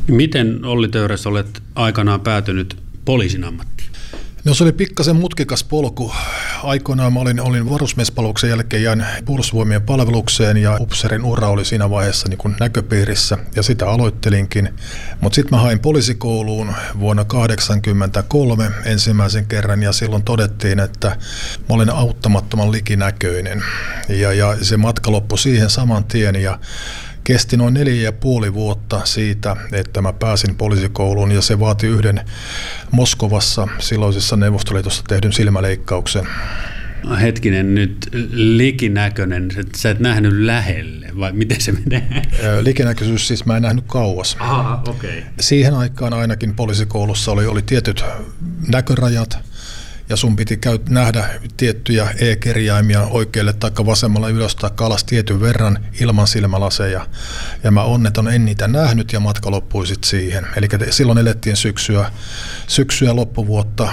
Miten Olli Töyräs olet aikanaan päätynyt poliisin ammattiin? No se oli pikkasen mutkikas polku. Aikoinaan mä olin varusmiespalveluksen jälkeen jäin puolustusvoimien palvelukseen ja upseerin ura oli siinä vaiheessa niin kuin näköpiirissä ja sitä aloittelinkin. Mutta sitten mä hain poliisikouluun vuonna 1983 ensimmäisen kerran ja silloin todettiin, että mä olen auttamattoman likinäköinen. Ja se matka loppui siihen saman tien ja kesti noin 4,5 vuotta siitä, että mä pääsin poliisikouluun ja se vaati yhden Moskovassa silloisessa Neuvostoliitossa tehdyn silmäleikkauksen. Hetkinen, nyt likinäköinen, sä et nähnyt lähelle vai miten se menee? Likinäköisyys siis mä en nähnyt kauas. Aha, okei. Okay. Siihen aikaan ainakin poliisikoulussa oli tietyt näkörajat. Ja sun piti nähdä tiettyjä E-kirjaimia oikealle tai vasemmalla ylös tai alas tietyn verran ilman silmälaseja. Ja mä onneton en niitä nähnyt ja matka loppui sitten siihen. Eli silloin elettiin syksyä loppuvuotta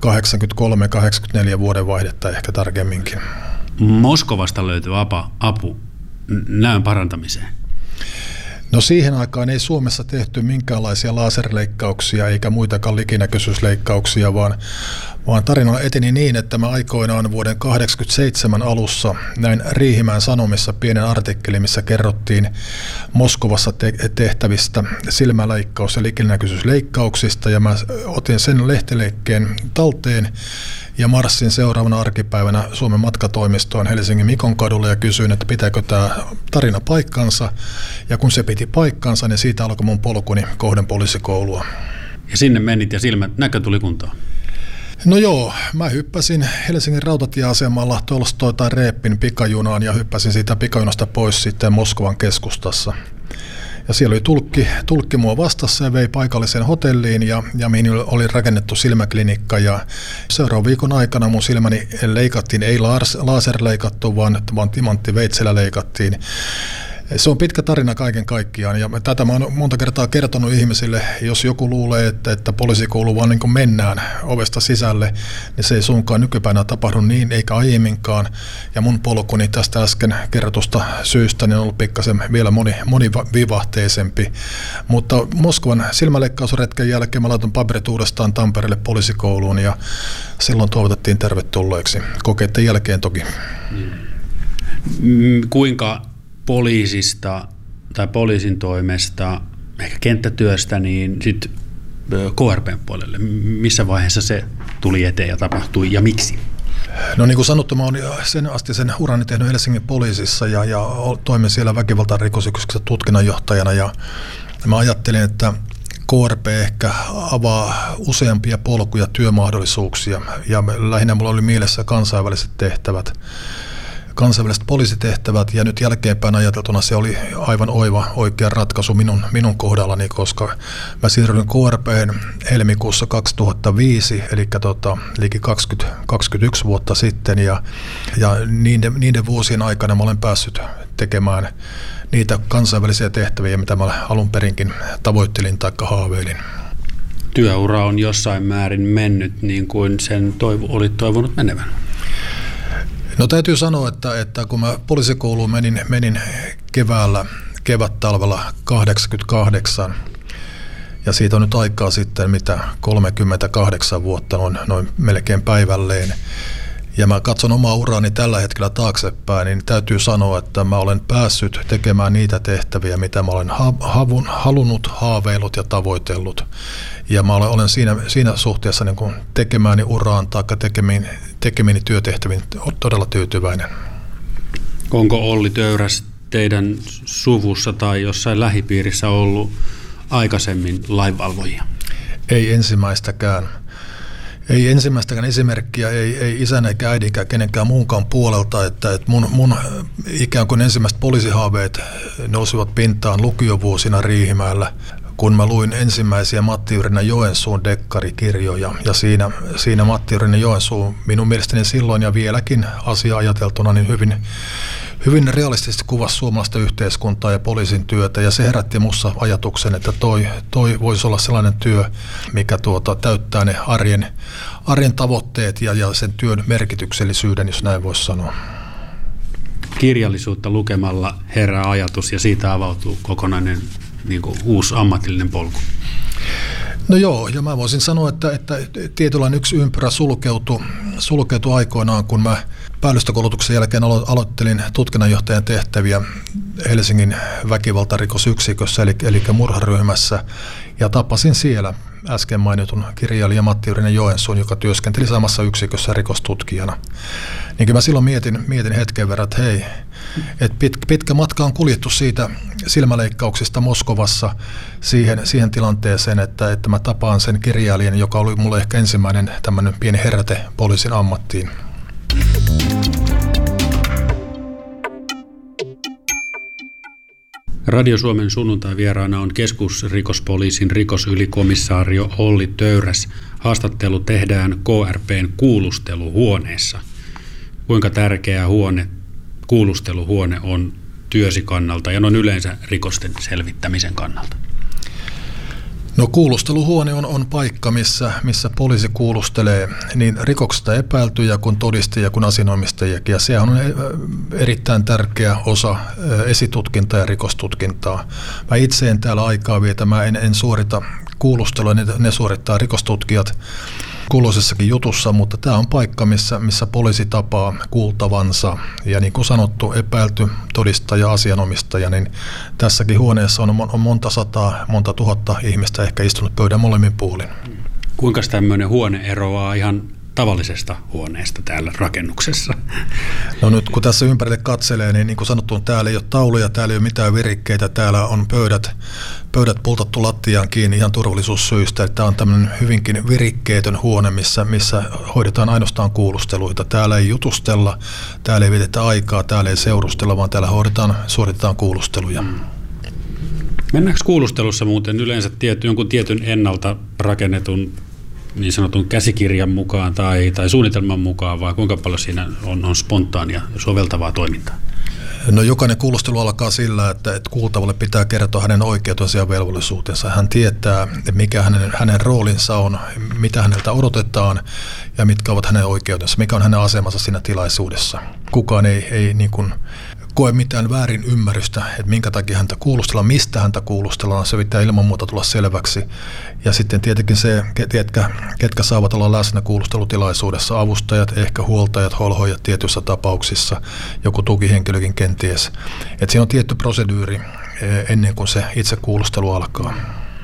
83-84 vuodenvaihdetta ehkä tarkemminkin. Moskovasta löytyy apu näön parantamiseen. No siihen aikaan ei Suomessa tehty minkäänlaisia laserleikkauksia eikä muitakaan likinäköisyysleikkauksia, vaan tarina eteni niin, että mä aikoinaan vuoden 1987 alussa näin Riihimäen Sanomissa pienen artikkelin, missä kerrottiin Moskovassa tehtävistä silmäleikkaus- ja likinäköisyysleikkauksista ja mä otin sen lehtileikkeen talteen ja marssin seuraavana arkipäivänä Suomen matkatoimistoon Helsingin Mikonkadulle ja kysyin, että pitääkö tämä tarina paikkansa. Ja kun se piti paikkansa, niin siitä alkoi mun polkuni kohden poliisikoulua. Ja sinne menit ja näkö tuli kuntoon? No joo, mä hyppäsin Helsingin rautatieasemalla Tolstoi tai Reepin pikajunaan ja hyppäsin siitä pikajunasta pois sitten Moskovan keskustassa. Ja siellä oli tulkki mua vastassa ja vei paikalliseen hotelliin ja mihin oli rakennettu silmäklinikka ja seuraavan viikon aikana mun silmäni leikattiin, ei laserleikattu, vaan timanttiveitsellä leikattiin. Se on pitkä tarina kaiken kaikkiaan ja tätä mä oon monta kertaa kertonut ihmisille, jos joku luulee, että poliisikoulu vaan niin kuin mennään ovesta sisälle, niin se ei suinkaan nykypäivänä tapahdu niin eikä aiemminkaan. Ja mun polkuni tästä äsken kerrotusta syystä niin on ollut pikkasen vielä monivivahteisempi. Mutta Moskovan silmäleikkausretken jälkeen mä laitan paperit uudestaan Tampereelle poliisikouluun ja silloin toivotettiin tervetulleeksi. Kokeiden jälkeen toki. Kuinka poliisista tai poliisin toimesta, ehkä kenttätyöstä, niin sitten KRP:n puolelle. Missä vaiheessa se tuli eteen ja tapahtui ja miksi? No niin kuin sanottu, mä oon sen urani tehnyt Helsingin poliisissa ja toimin siellä väkivaltarikosyksikössä tutkinnanjohtajana ja mä ajattelin, että KRP ehkä avaa useampia polkuja työmahdollisuuksia ja lähinnä mulla oli mielessä kansainväliset poliisitehtävät ja nyt jälkeenpäin ajateltuna se oli aivan oikea ratkaisu minun kohdallani, koska mä siirryin KRP:hen helmikuussa 2005, eli liki 21 vuotta sitten ja niiden vuosien aikana mä olen päässyt tekemään niitä kansainvälisiä tehtäviä, mitä mä alun perinkin tavoittelin tai haaveilin. Työura on jossain määrin mennyt niin kuin sen olit toivonut menevän. No täytyy sanoa, että kun mä poliisikouluun menin kevät-talvella 88 ja siitä on nyt aikaa sitten 38 vuotta noin melkein päivälleen ja mä katson omaa uraani tällä hetkellä taaksepäin, niin täytyy sanoa, että mä olen päässyt tekemään niitä tehtäviä, mitä mä olen halunnut, haaveillut ja tavoitellut. Ja mä olen siinä suhteessa niin kuin tekemääni uraan tai tekemiini työtehtäviin todella tyytyväinen. Onko Olli Töyräs teidän suvussa tai jossain lähipiirissä ollut aikaisemmin lainvalvojia? Ei ensimmäistäkään. Ei ensimmäistäkään esimerkkiä, ei isän eikä äidin eikä kenenkään muunkaan puolelta, että mun ikään kuin ensimmäiset poliisihaaveet nousivat pintaan lukiovuosina Riihimäellä, kun mä luin ensimmäisiä Matti Yrjänä Joensuun dekkarikirjoja. Ja siinä Matti Yrjänä Joensuu minun mielestäni silloin ja vieläkin asia ajateltuna niin hyvin realistisesti kuvasi suomalaista yhteiskuntaa ja poliisin työtä, ja se herätti minussa ajatuksen, että toi voisi olla sellainen työ, mikä täyttää ne arjen tavoitteet ja sen työn merkityksellisyyden, jos näin voisi sanoa. Kirjallisuutta lukemalla herää ajatus ja siitä avautuu kokonainen niin kuin uusi ammatillinen polku? No joo, ja mä voisin sanoa, että tietynlainen yksi ympyrä sulkeutui aikoinaan, kun mä päällystökoulutuksen jälkeen aloittelin tutkinnanjohtajan tehtäviä Helsingin väkivaltarikosyksikössä, eli murharyhmässä, ja tapasin siellä äsken mainitun kirjailija Matti Yrinen Joensuun, joka työskenteli samassa yksikössä rikostutkijana. Niin mä silloin mietin hetken verran, että hei, että pitkä matka on kuljettu siitä silmäleikkauksista Moskovassa siihen tilanteeseen, että mä tapaan sen kirjailijan, joka oli mulle ehkä ensimmäinen tämmöinen pieni heräte poliisin ammattiin. Radio Suomen sunnuntai vieraana on keskusrikospoliisin rikosylikomissario Olli Töyräs. Haastattelu tehdään KRP:n kuulusteluhuoneessa. Kuinka tärkeä kuulusteluhuone on työsi kannalta ja noin yleensä rikosten selvittämisen kannalta? No kuulusteluhuone on paikka, missä poliisi kuulustelee niin rikoksesta epäiltyjä kuin todistajia kuin asianomistajiakin. Ja se on erittäin tärkeä osa esitutkintaa ja rikostutkintaa. Mä itse en täällä aikaa vietä, mä en suorita kuulustelua, ne suorittaa rikostutkijat kuuluisessakin jutussa, mutta tämä on paikka, missä poliisi tapaa kuultavansa. Ja niin kuin sanottu, epäilty, todistaja, asianomistaja, niin tässäkin huoneessa on monta sataa, monta tuhatta ihmistä ehkä istunut pöydän molemmin puolin. Kuinka tämmöinen huone eroaa ihan tavallisesta huoneesta täällä rakennuksessa? No nyt kun tässä ympärille katselee, niin kuin sanottu, täällä ei ole tauluja, täällä ei ole mitään virikkeitä, täällä on pöydät pultattu lattiaan kiinni ihan turvallisuussyistä. Tämä on tämmöinen hyvinkin virikkeetön huone, missä hoidetaan ainoastaan kuulusteluita. Täällä ei jutustella, täällä ei vietetä aikaa, täällä ei seurustella, vaan täällä suoritetaan kuulusteluja. Mennäänkö kuulustelussa muuten yleensä jonkun tietyn ennalta rakennetun niin sanotun käsikirjan mukaan tai suunnitelman mukaan, vai kuinka paljon siinä on spontaania soveltavaa toimintaa? No jokainen kuulustelu alkaa sillä, että kuultavalle pitää kertoa hänen oikeutensa ja velvollisuutensa. Hän tietää, mikä hänen roolinsa on, mitä häneltä odotetaan ja mitkä ovat hänen oikeutensa, mikä on hänen asemansa siinä tilaisuudessa. Kukaan ei niin kuin koe mitään väärin ymmärrystä, että minkä takia häntä kuulustellaan, mistä häntä kuulustellaan, se pitää ilman muuta tulla selväksi. Ja sitten tietenkin se, ketkä saavat olla läsnä kuulustelutilaisuudessa, avustajat, ehkä huoltajat, holhoijat tietyissä tapauksissa, joku tukihenkilökin kenties. Että siinä on tietty proseduuri ennen kuin se itse kuulustelu alkaa.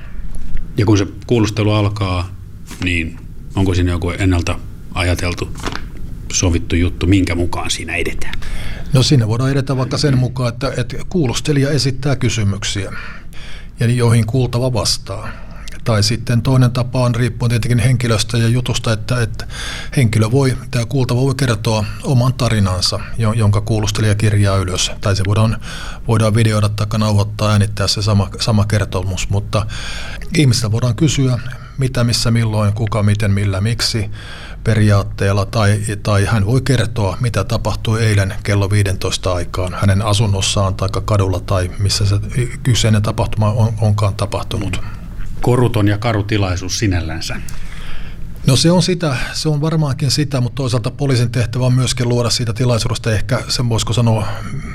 Ja kun se kuulustelu alkaa, niin onko siinä joku ennalta ajateltu, sovittu juttu, minkä mukaan siinä edetään? No siinä voidaan edetä vaikka sen mukaan, että kuulustelija esittää kysymyksiä, joihin kuultava vastaa. Tai sitten toinen tapa on riippuen tietenkin henkilöstä ja jutusta, että tämä kuultava voi kertoa oman tarinansa, jonka kuulustelija kirjaa ylös. Tai se voidaan videoida tai nauhoittaa, äänittää se sama kertomus, mutta ihmisiltä voidaan kysyä mitä, missä, milloin, kuka, miten, millä, miksi periaatteella, tai hän voi kertoa, mitä tapahtui eilen kello 15 aikaan hänen asunnossaan tai kadulla tai missä se kyseinen tapahtuma onkaan tapahtunut. Koruton ja karu tilaisuus sinällänsä. No se on varmaankin sitä, mutta toisaalta poliisin tehtävä on myöskin luoda siitä tilaisuudesta ehkä sen voisiko sanoa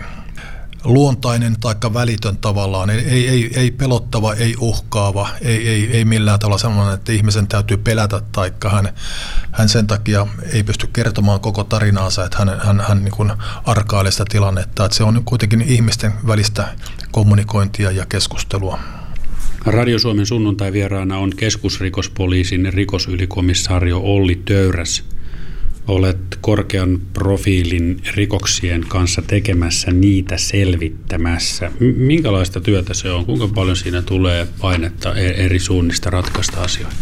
luontainen tai välitön tavallaan, ei pelottava, ei uhkaava, ei millään tavalla sellainen, että ihmisen täytyy pelätä tai hän sen takia ei pysty kertomaan koko tarinaansa, että hän niin kuin arkailee sitä tilannetta, että se on kuitenkin ihmisten välistä kommunikointia ja keskustelua. Radio Suomen sunnuntai vieraana on keskusrikospoliisin rikosylikomissario Olli Töyräs. Olet korkean profiilin rikoksien kanssa tekemässä, niitä selvittämässä. Minkälaista työtä se on? Kuinka paljon siinä tulee painetta eri suunnista ratkaista asioita?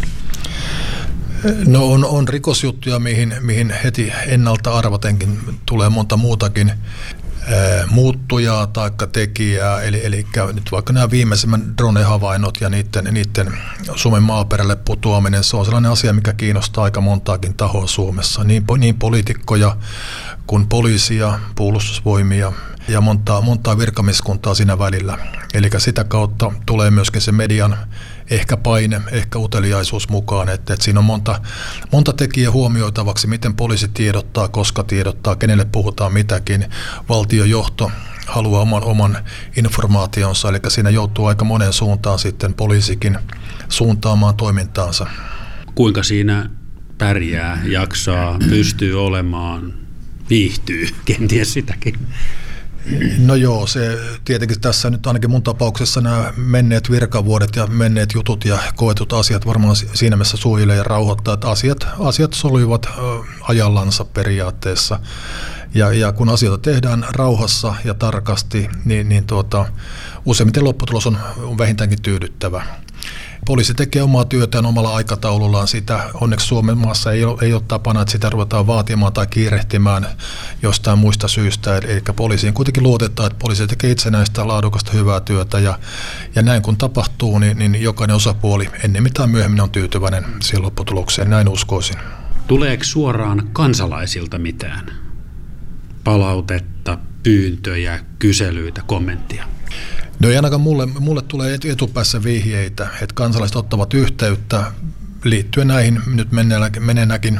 No on rikosjuttuja, mihin heti ennalta arvatenkin tulee monta muutakin muuttujaa tai tekijää, eli nyt vaikka nämä viimeisimmät drone-havainnot ja niiden Suomen maaperälle putoaminen, se on sellainen asia, mikä kiinnostaa aika montaakin tahoa Suomessa, niin poliitikkoja kuin poliisia, puolustusvoimia ja montaa virkamieskuntaa siinä välillä. Eli sitä kautta tulee myöskin se median ehkä paine, ehkä uteliaisuus mukaan, että siinä on monta tekijää huomioitavaksi, miten poliisi tiedottaa, koska tiedottaa, kenelle puhutaan mitäkin, valtiojohto haluaa oman informaationsa, eli siinä joutuu aika monen suuntaan sitten poliisikin suuntaamaan toimintaansa. Kuinka siinä pärjää, jaksaa, pystyy olemaan, viihtyy, kenties sitäkin? No joo, se tietenkin tässä nyt ainakin mun tapauksessa nämä menneet virkavuodet ja menneet jutut ja koetut asiat varmaan siinä mielessä suojelee ja rauhoittaa, että asiat soljovat ajallansa periaatteessa. Ja kun asioita tehdään rauhassa ja tarkasti, niin useimmiten lopputulos on vähintäänkin tyydyttävä. Poliisi tekee omaa työtään omalla aikataulullaan. Sitä onneksi Suomen maassa ei ole tapana, että sitä ruvetaan vaatimaan tai kiirehtimään jostain muista syistä. Eli poliisiin kuitenkin luotetaan, että poliisi tekee itsenäistä, laadukasta, hyvää työtä. Ja näin kun tapahtuu, niin jokainen osapuoli ennemmin tai myöhemmin on tyytyväinen siihen lopputulokseen. Näin uskoisin. Tuleeko suoraan kansalaisilta mitään palautetta, pyyntöjä, kyselyitä, kommenttia? No ei ainakaan mulle tulee etupäässä vihjeitä, että kansalaiset ottavat yhteyttä liittyen näihin nyt meneenäkin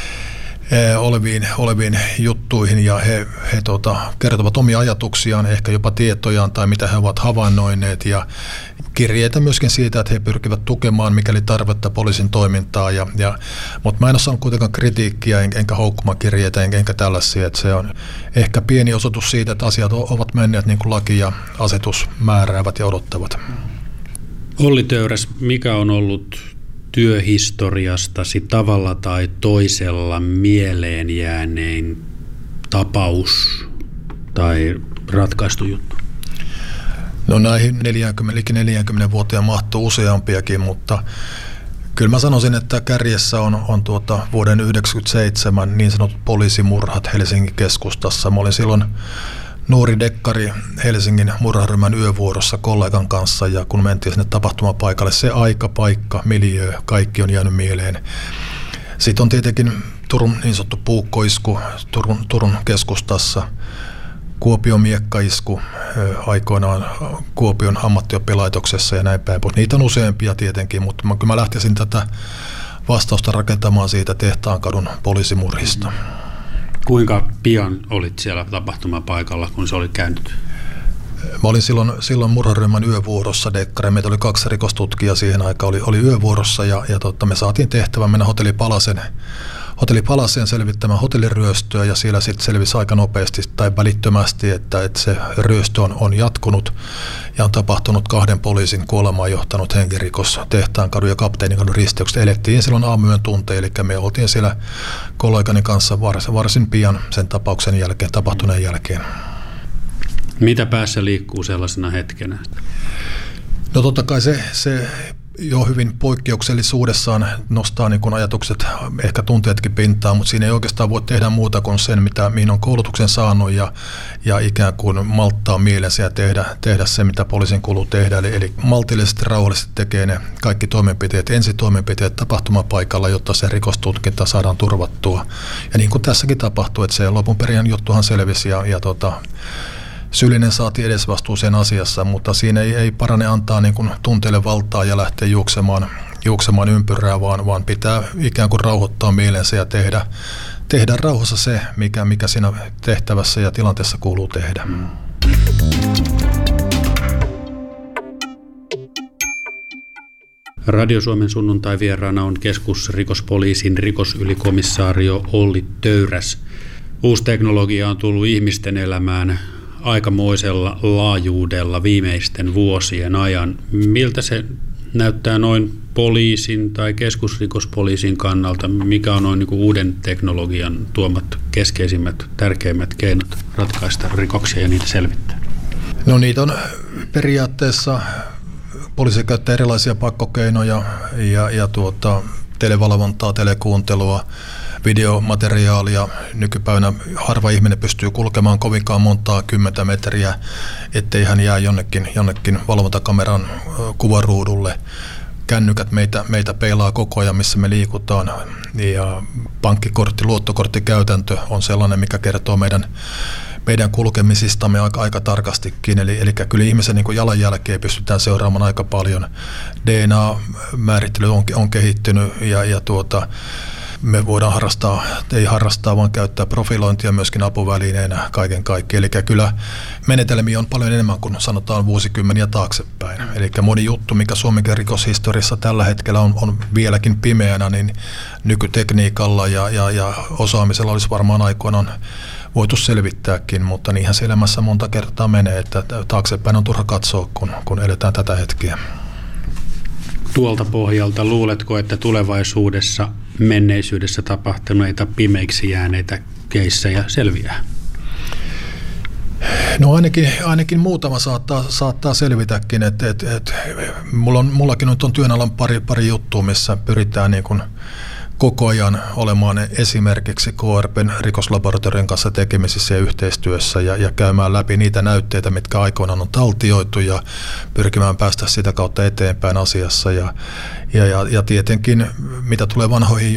oleviin juttuihin, ja he kertovat omia ajatuksiaan, ehkä jopa tietojaan tai mitä he ovat havainnoineet, ja kirjeitä myöskin siitä, että he pyrkivät tukemaan mikäli tarvetta poliisin toimintaa, mutta mä en ole saanut kuitenkaan kritiikkiä enkä haukkumakirjeitä enkä tällaisia, että se on ehkä pieni osoitus siitä, että asiat ovat menneet niin kuin laki ja asetus määräävät ja odottavat. Olli Töyräs, mikä on ollut työhistoriastasi tavalla tai toisella mieleen jäänein tapaus tai ratkaistu juttu? No näihin 40-vuotiaan mahtuu useampiakin, mutta kyllä mä sanoisin, että kärjessä on vuoden 1997 niin sanotut poliisimurhat Helsingin keskustassa. Mä olin silloin nuori dekkari Helsingin murharyhmän yövuorossa kollegan kanssa, ja kun mentiin sinne tapahtumapaikalle, se aika, paikka, miljöö, kaikki on jäänyt mieleen. Sitten on tietenkin Turun niin sanottu puukkoisku Turun keskustassa, Kuopion miekkaisku aikoinaan Kuopion ammattioppilaitoksessa ja näin päin pois. Niitä on useampia tietenkin, mutta mä lähtisin tätä vastausta rakentamaan siitä Tehtaankadun poliisimurhista. Kuinka pian olit siellä tapahtumapaikalla, kun se oli käynyt? Mä olin silloin murharyhmän yövuorossa dekkari. Meitä oli 2 rikostutkijaa siihen aikaan, oli yövuorossa ja me saatiin tehtävän mennä Hotelli Palaseen selvittämään hotelliryöstöä, ja siellä sitten selvisi aika nopeasti tai välittömästi, että se ryöstö on jatkunut ja on tapahtunut 2 poliisin kuolemaan johtanut henkirikos Tehtaankadun ja Kapteenikadun risteyksestä. Elettiin silloin aamuyön tunteja, eli me oltiin siellä kollegani kanssa varsin pian sen tapauksen jälkeen, tapahtuneen jälkeen. Mitä päässä liikkuu sellaisena hetkenä? No totta kai se jo hyvin poikkeuksellisuudessaan nostaa niin kuin ajatukset, ehkä tunteetkin pintaan, mutta siinä ei oikeastaan voi tehdä muuta kuin sen, mihin on koulutuksen saanut, ja ikään kuin malttaa mielensä ja tehdä se, mitä poliisin kuuluu tehdä. Eli maltillisesti, rauhallisesti tekee ne kaikki toimenpiteet, ensitoimenpiteet tapahtumapaikalla, jotta se rikostutkinta saadaan turvattua. Ja niin kuin tässäkin tapahtuu, että se lopun perin juttuhan selvisi ja syyllinen saatiin edesvastuuseen asiassa, mutta siinä ei parane antaa niin kuin tunteille valtaa ja lähteä juoksemaan ympyrää, vaan pitää ikään kuin rauhoittaa mielensä ja tehdä rauhassa se, mikä siinä tehtävässä ja tilanteessa kuuluu tehdä. Radio Suomen sunnuntai vieraana on keskusrikospoliisin rikosylikomissario Olli Töyräs. Uusi teknologia on tullut ihmisten elämään aikamoisella laajuudella viimeisten vuosien ajan. Miltä se näyttää noin poliisin tai keskusrikospoliisin kannalta? Mikä on noin niin kuin uuden teknologian tuomat keskeisimmät, tärkeimmät keinot ratkaista rikoksia ja niitä selvittää? No niitä on periaatteessa, poliisi käyttää erilaisia pakkokeinoja ja televalvontaa, telekuuntelua, videomateriaalia. Nykypäivänä harva ihminen pystyy kulkemaan kovinkaan montaa 10 metriä, ettei hän jää jonnekin valvontakameran kuvaruudulle. Kännykät meitä peilaa koko ajan, missä me liikutaan. Ja pankkikortti, luottokorttikäytäntö on sellainen, mikä kertoo meidän kulkemisistamme aika tarkastikin. Eli kyllä ihmisen niin kuin jalanjälkeen pystytään seuraamaan aika paljon. DNA-määrittely on kehittynyt ja me voidaan harrastaa, vaan käyttää profilointia myöskin apuvälineenä kaiken kaikkiaan. Eli kyllä menetelmiä on paljon enemmän kuin sanotaan vuosikymmeniä taaksepäin. Eli moni juttu, mikä Suomen rikoshistoriassa tällä hetkellä on vieläkin pimeänä, niin nykytekniikalla ja osaamisella olisi varmaan aikoinaan voitu selvittääkin, mutta niinhän se elämässä monta kertaa menee, että taaksepäin on turha katsoa, kun eletään tätä hetkeä. Tuolta pohjalta luuletko, että tulevaisuudessa menneisyydessä tapahtuneita pimeiksi jääneitä keissejä selviää? No ainakin muutama saattaa selvitäkin, että mullakin nyt on työn alla pari juttua, missä pyritään niin kuin koko ajan olemaan esimerkiksi KRP:n rikoslaboratorion kanssa tekemisissä ja yhteistyössä ja käymään läpi niitä näytteitä, mitkä aikoinaan on taltioitu ja pyrkimään päästä sitä kautta eteenpäin asiassa. Ja tietenkin, mitä tulee vanhoihin